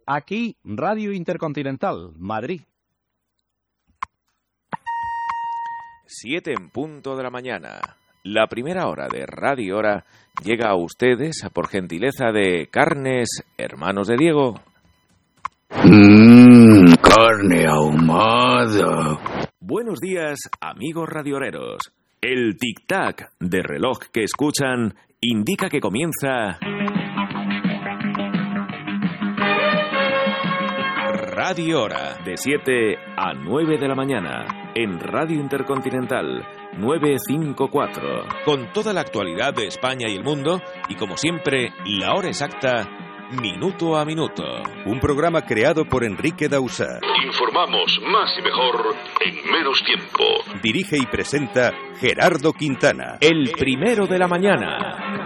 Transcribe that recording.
Aquí, Radio Intercontinental, Madrid. 7 en punto de la mañana. La primera hora de Radio Hora llega a ustedes por gentileza de Carnes Hermanos de Diego. Carne ahumada. Buenos días, amigos radioreros. El tic-tac de reloj que escuchan indica que comienza Radio Hora, de 7 a 9 de la mañana, en Radio Intercontinental 954, con toda la actualidad de España y el mundo, y como siempre, la hora exacta, minuto a minuto. Un programa creado por Enrique Dausà. Informamos más y mejor en menos tiempo. Dirige y presenta Gerardo Quintana. El primero de la mañana.